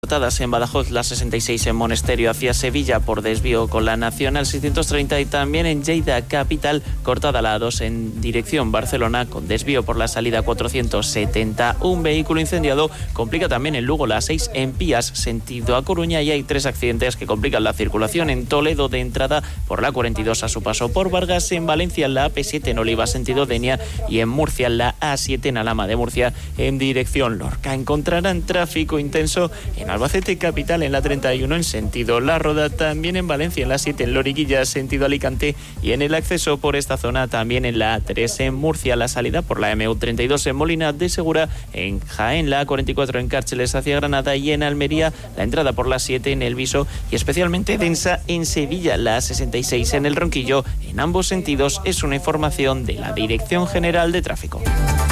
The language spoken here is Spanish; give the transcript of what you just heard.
cortadas en Badajoz, la 66 en Monesterio hacia Sevilla por desvío con la Nacional 630 y también en Lleida capital cortada la A2 en dirección Barcelona con desvío por la salida 470. Un vehículo incendiado complica también en Lugo la 6 en Pías sentido a Coruña y hay 3 accidentes que complican la circulación en Toledo de entrada por la 42 a su paso por Vargas, en Valencia la AP7 en Oliva sentido Denia y en Murcia la A7 en Alhama de Murcia en dirección Lorca. Encontrarán tráfico intenso en Albacete capital en la 31 en sentido La Roda, también en Valencia en la 7 en Loriguilla sentido Alicante y en el acceso por esta zona también en la A3 en Murcia, la salida por la MU32 en Molina de Segura, en Jaén la A44 en Cárceles hacia Granada y en Almería la entrada por la 7 en El Viso y especialmente densa en Sevilla la A66 en El Ronquillo. En ambos sentidos es una información de la Dirección General de Tráfico.